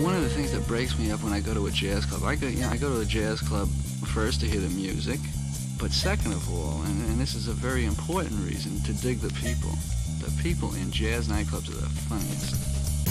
one of the things that breaks me up when I go to a jazz club, I go to a jazz club first to hear the music, but second of all, and this is a very important reason, to dig the people. The people in jazz nightclubs are the funniest.